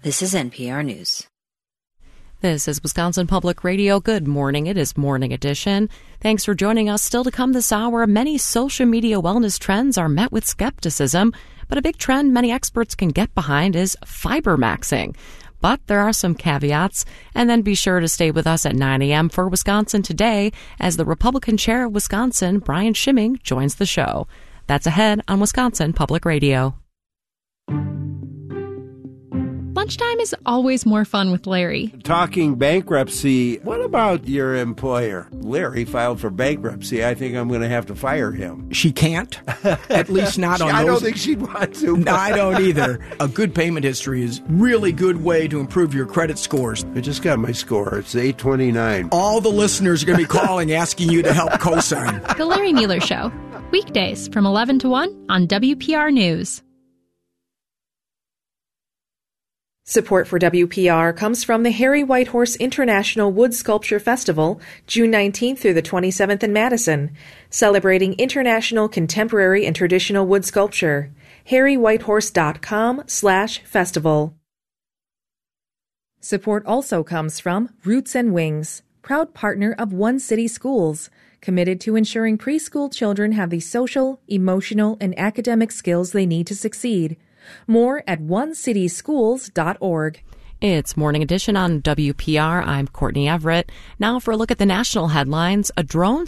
This is NPR News. This is Wisconsin Public Radio. Good morning. It is Morning Edition. Thanks for joining us. Still to come this hour, many social media wellness trends are met with skepticism, but a big trend many experts can get behind is fiber maxing. But there are some caveats. And then be sure to stay with us at 9 a.m. for Wisconsin Today as the Republican chair of Wisconsin, Brian Schimming, joins the show. That's ahead on Wisconsin Public Radio. Lunchtime is always more fun with Larry. Talking bankruptcy, what about your employer? Larry filed for bankruptcy. I think I'm going to have to fire him. She can't, at least not on those. I don't think she'd want to. No, I don't either. A good payment history is really good way to improve your credit scores. I just got my score. It's 829. All the listeners are going to be calling asking you to help co-sign. The Larry Mueller Show. Weekdays from 11 to 1 on WPR News. Support for WPR comes from the Harry Whitehorse International Wood Sculpture Festival, June 19th through the 27th in Madison, celebrating international contemporary and traditional wood sculpture. harrywhitehorse.com/festival. Support also comes from Roots and Wings, proud partner of One City Schools, committed to ensuring preschool children have the social, emotional, and academic skills they need to succeed. More at onecityschools.org. It's Morning Edition on WPR. I'm Courtney Everett. Now for a look at the national headlines. A drone